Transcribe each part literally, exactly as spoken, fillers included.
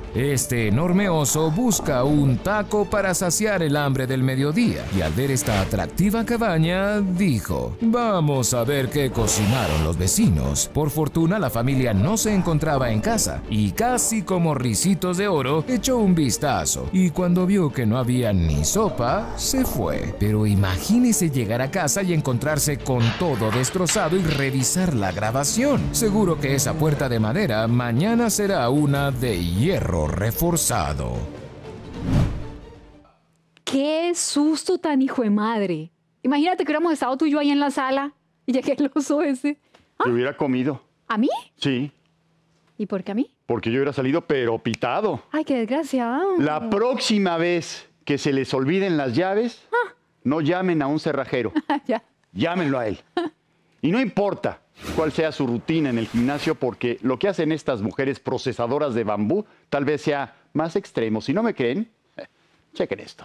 Este enorme oso busca un taco para saciar el hambre del mediodía y al ver esta atractiva cabaña dijo: vamos a ver qué cocinaron los vecinos. Por fortuna la familia no se encontraba en casa y casi como ricitos de oro echó un vistazo y cuando vio que no había ni sopa se fue. Pero imagínese llegar a casa y encontrarse con todo destrozado y revisar la grabación. Seguro que esa puerta de madera mañana será una de hierro reforzado. ¡Qué susto tan hijo de madre! Imagínate que hubiéramos estado tú y yo ahí en la sala y llegué el oso ese. ¿Ah? Yo hubiera comido. ¿A mí? Sí. ¿Y por qué a mí? Porque yo hubiera salido pero pitado. ¡Ay, qué desgraciado! La próxima vez que se les olviden las llaves, ah. no llamen a un cerrajero. Ya. Llámenlo a él. Y no importa cuál sea su rutina en el gimnasio, porque lo que hacen estas mujeres procesadoras de bambú tal vez sea más extremo. Si no me creen, eh, chequen esto.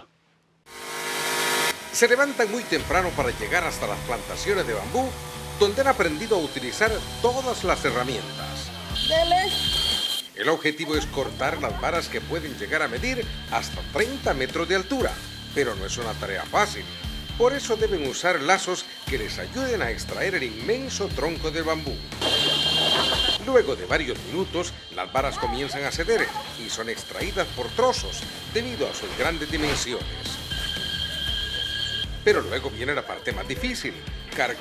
Se levantan muy temprano para llegar hasta las plantaciones de bambú, donde han aprendido a utilizar todas las herramientas. Dele. El objetivo es cortar las varas que pueden llegar a medir hasta treinta metros de altura, pero no es una tarea fácil. Por eso deben usar lazos que les ayuden a extraer el inmenso tronco de bambú. Luego de varios minutos, las varas comienzan a ceder y son extraídas por trozos debido a sus grandes dimensiones. Pero luego viene la parte más difícil, cargar